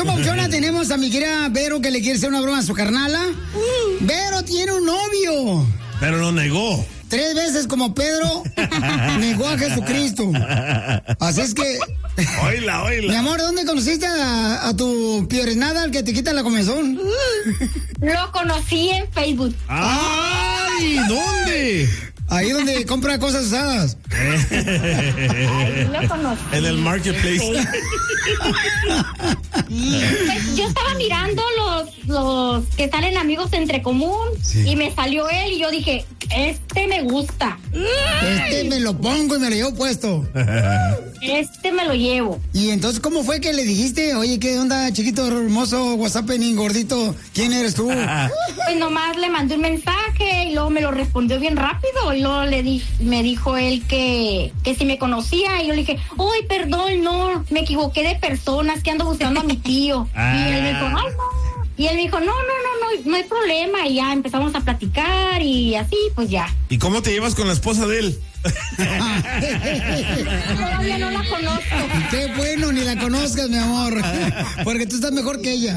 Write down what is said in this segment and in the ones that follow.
papuchona, tenemos a mi querida Vero que le quiere hacer una broma a su carnala. Vero tiene un novio. Pero lo negó. 3 veces como Pedro negó a Jesucristo. Así es que... Oíla. Mi amor, ¿dónde conociste a tu pierrenada, al que te quita la comezón? Lo conocí en Facebook. ¡Ay! ¿Dónde? Ahí donde compra cosas usadas. Ahí lo conocí. En el marketplace. Pues yo estaba mirando los que salen amigos entre común, sí. Y me salió él y yo dije, este me gusta. Este me lo pongo y me lo llevo puesto. Este me lo llevo. Y entonces, ¿cómo fue que le dijiste, oye, qué onda, chiquito, hermoso, whatsappening, gordito, ¿quién eres tú? Pues nomás le mandé un mensaje y luego me lo respondió bien rápido y luego me dijo él que si me conocía y yo le dije, ¡ay, perdón, no, me equivoqué de personas, que ando buscando a mi tío! Y él me dijo, ¡ay, no! Y él me dijo, no hay problema. Y ya empezamos a platicar y así, pues ya. ¿Y cómo te llevas con la esposa de él? Todavía no la conozco. Qué bueno, ni la conozcas, mi amor. Porque tú estás mejor que ella.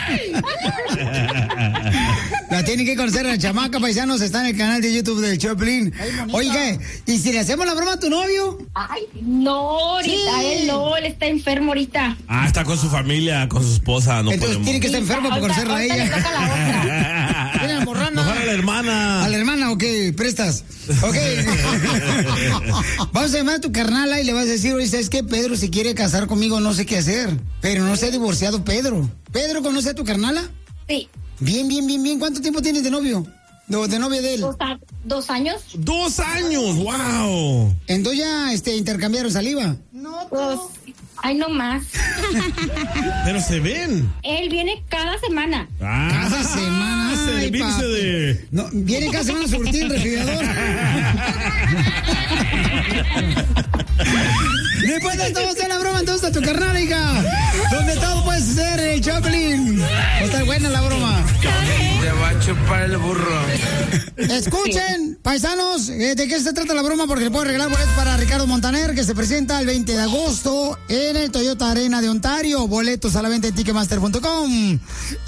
La tienen que conocer, la chamaca, paisanos. Está en el canal de YouTube del Choplin. Oiga, ¿y si le hacemos la broma a tu novio? Ay, no, ahorita él está enfermo ahorita. Está con su familia, con su esposa. No entonces podemos. Tiene que estar enfermo para conocerla a ella. Tiene la morrana. Mejor a la hermana. A la hermana, ok, prestas. Ok. Vamos a llamar a tu carnala y le vas a decir, oye, ¿sabes qué? Pedro se quiere casar conmigo, no sé qué hacer. Pero no se ha divorciado Pedro. ¿Pedro conoce a tu carnala? Sí. Bien. ¿Cuánto tiempo tienes de novio? De novia de él. 2 años. 2 años, wow. Entonces ya intercambiaron saliva. No, pues, ay, no más. Pero se ven. Él viene cada semana. Cada semana. Servirse de... No, viene cada semana a surtir el refrigerador. Después de esto vamos a hacer la broma entonces a tu carnal, hija. Donde todo puede ser el Choplin. Va a estar buena la broma. Te va a chupar el burro. Escuchen, paisanos, ¿de qué se trata la broma? Porque le puedo regalar boletos para Ricardo Montaner, que se presenta el 20 de agosto en el Toyota Arena de Ontario. Boletos a la venta en Ticketmaster.com.